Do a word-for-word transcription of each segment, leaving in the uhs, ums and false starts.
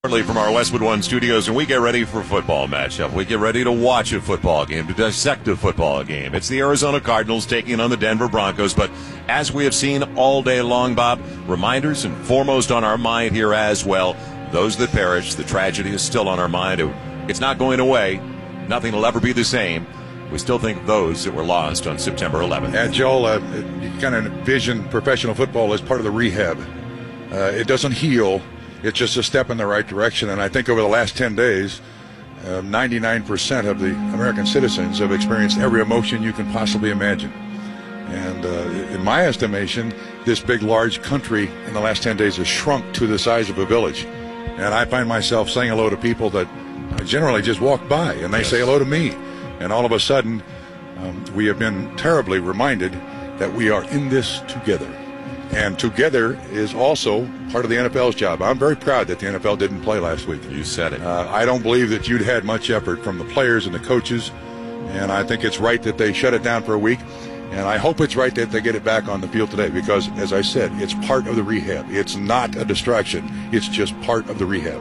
From our Westwood One studios, and we get ready for a football matchup. We get ready to watch a football game, to dissect a football game. It's the Arizona Cardinals taking on the Denver Broncos, but as we have seen all day long, Bob, reminders and foremost on our mind here as well, those that perish, the tragedy is still on our mind. It's not going away. Nothing will ever be the same. We still think of those that were lost on September eleventh. Yeah, Joel, uh, you kind of envision professional football as part of the rehab. Uh, it doesn't heal. It's just a step in the right direction, and I think over the last ten days, uh, ninety-nine percent of the American citizens have experienced every emotion you can possibly imagine. And uh, in my estimation, this big, large country in the last ten days has shrunk to the size of a village. And I find myself saying hello to people that I generally just walk by, and they yes. say hello to me. And all of a sudden, um, we have been terribly reminded that we are in this together. And together is also part of the N F L's job. I'm very proud that the N F L didn't play last week. You said it. Uh, I don't believe that you'd had much effort from the players and the coaches, and I think it's right that they shut it down for a week. And I hope it's right that they get it back on the field today because, as I said, it's part of the rehab. It's not a distraction. It's just part of the rehab.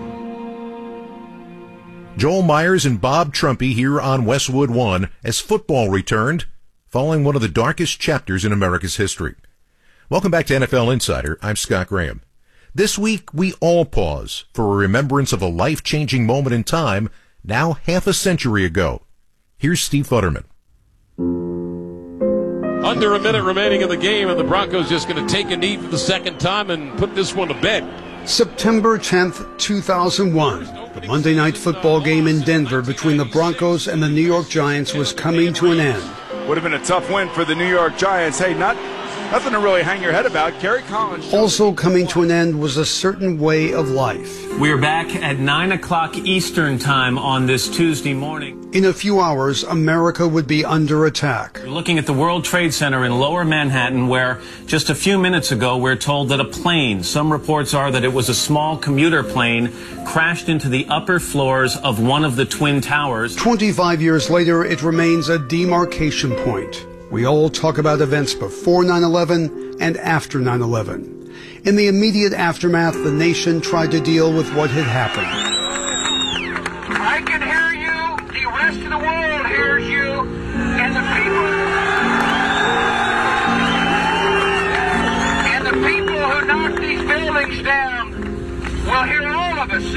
Joel Myers and Bob Trumpy here on Westwood One as football returned, following one of the darkest chapters in America's history. Welcome back to N F L Insider. I'm Scott Graham. This week, we all pause for a remembrance of a life-changing moment in time now half a century ago. Here's Steve Futterman. Under a minute remaining in the game, and the Broncos just going to take a knee for the second time and put this one to bed. September tenth, two thousand one. The Monday night football game in Denver between the Broncos and the New York Giants was coming to an end. Would have been a tough win for the New York Giants. Hey, not nothing to really hang your head about. Kerry Collins. Also coming to an end was a certain way of life. We're back at nine o'clock Eastern time on this Tuesday morning. In a few hours, America would be under attack. We're looking at the World Trade Center in Lower Manhattan, where just a few minutes ago we're told that a plane, some reports are that it was a small commuter plane, crashed into the upper floors of one of the Twin Towers. twenty-five years later, it remains a demarcation point. We all talk about events before nine eleven and after nine eleven. In the immediate aftermath, the nation tried to deal with what had happened. I can hear you. The rest of the world hears you. And the people... And the people who knocked these buildings down will hear all of us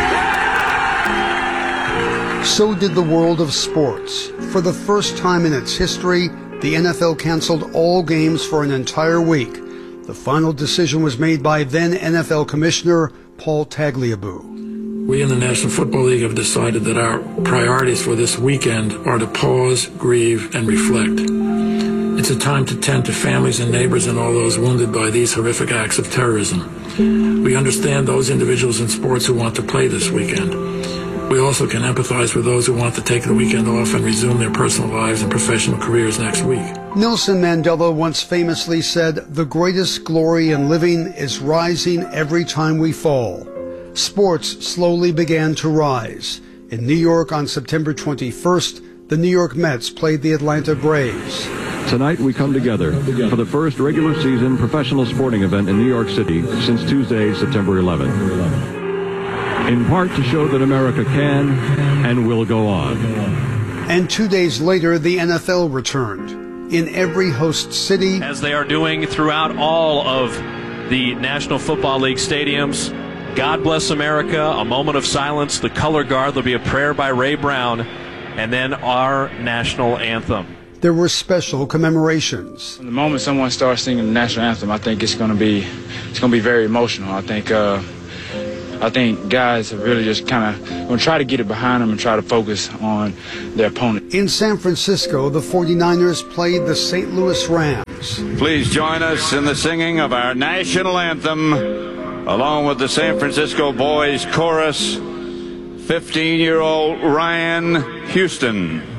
soon. So did the world of sports. For the first time in its history, the N F L canceled all games for an entire week. The final decision was made by then N F L Commissioner Paul Tagliabue. We in the National Football League have decided that our priorities for this weekend are to pause, grieve, and reflect. It's a time to tend to families and neighbors and all those wounded by these horrific acts of terrorism. We understand those individuals in sports who want to play this weekend. We also can empathize with those who want to take the weekend off and resume their personal lives and professional careers next week. Nelson Mandela once famously said, "The greatest glory in living is rising every time we fall." Sports slowly began to rise. In New York on September twenty-first, the New York Mets played the Atlanta Braves. Tonight we come together for the first regular season professional sporting event in New York City since Tuesday, September eleventh. In part to show that America can and will go on. And two days later, the N F L returned. In every host city, as they are doing throughout all of the National Football League stadiums, God Bless America, a moment of silence, the color guard, there'll be a prayer by Ray Brown, and then our national anthem. There were special commemorations. The moment someone starts singing the national anthem, I think it's going to be it's going to be very emotional. I think uh, I think guys are really just kind of going to try to get it behind them and try to focus on their opponent. In San Francisco, the forty-niners played the Saint Louis Rams. Please join us in the singing of our national anthem, along with the San Francisco Boys Chorus, fifteen-year-old Ryan Houston.